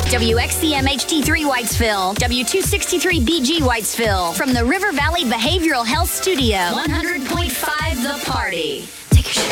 WXCM HD3 Whitesville, W263BG Whitesville. From the River Valley Behavioral Health Studio, 100.5 The Party.